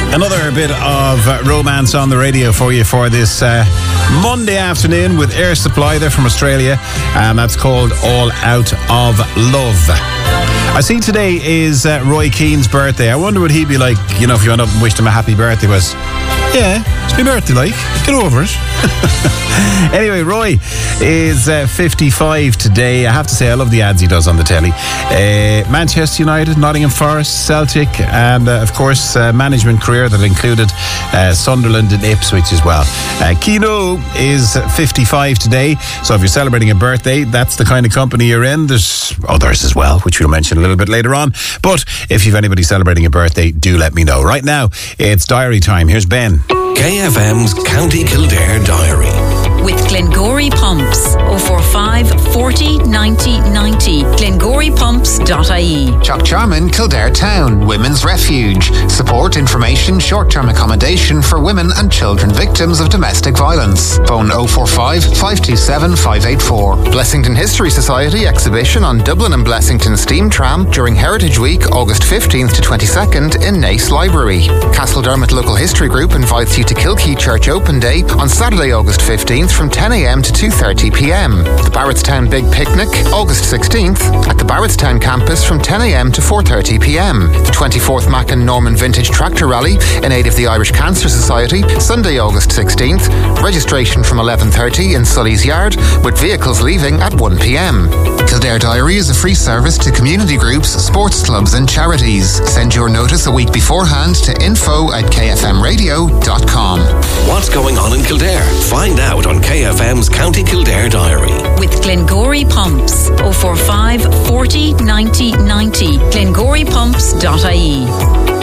Another bit of romance on the radio for you for this Monday afternoon with Air Supply. They're from Australia, and that's called All Out of Love. I see today is Roy Keane's birthday. I wonder what he'd be like, you know, if you went up and wished him a happy birthday. Was, yeah, it's my birthday, like, get over it. Anyway, Roy is 55 today. I have to say, I love the ads he does on the telly. Manchester United, Nottingham Forest, Celtic, and of course management career that included Sunderland and Ipswich as well. Keno is 55 today, so if you're celebrating a birthday, that's the kind of company you're in. There's others as well, which we'll mention a little bit later on, but if you've anybody celebrating a birthday, do let me know. Right now, it's diary time. Here's Ben. KFM's County Kildare Diary. With Glengory Pumps. 045 40 90 90. GlengoryPumps.ie. Chuck Jarman, Kildare Town, Women's Refuge. Support, information, short-term accommodation for women and children victims of domestic violence. Phone 045 527 584. Blessington History Society exhibition on Dublin and Blessington Steam Tram during Heritage Week, August 15th to 22nd in Nace Library. Castledermot Local History Group invites you to Kilkee Church Open Day on Saturday, August 15th from 10 a.m. to 2:30 p.m. The Barrettstown Big Picnic, August 16th at the Barrettstown campus from 10 a.m. to 4:30 p.m. The 24th Mac and Norman Vintage Tractor Rally in aid of the Irish Cancer Society, Sunday, August 16th. Registration from 11:30 in Sully's Yard, with vehicles leaving at 1 p.m. Kildare Diary is a free service to community groups, sports clubs and charities. Send your notice a week beforehand to info@kfmradio.com. What's going on in Kildare? Find out on KFM's County Kildare Diary. With Glengory Pumps. 045 40 90 90. GlengoryPumps.ie.